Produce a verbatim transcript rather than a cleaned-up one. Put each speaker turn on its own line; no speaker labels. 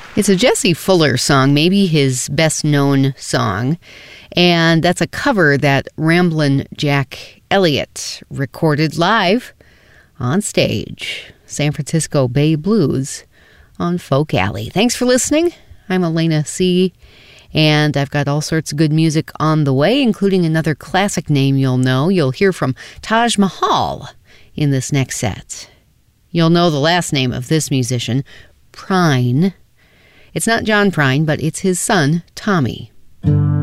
It's a Jesse Fuller song, maybe his best-known song, and that's a cover that Ramblin' Jack Elliott recorded live on stage, San Francisco Bay Blues on Folk Alley. Thanks for listening. I'm Elena C., and I've got all sorts of good music on the way, including another classic name you'll know. You'll hear from Taj Mahal in this next set. You'll know the last name of this musician, Prine. It's not John Prine, but it's his son, Tommy.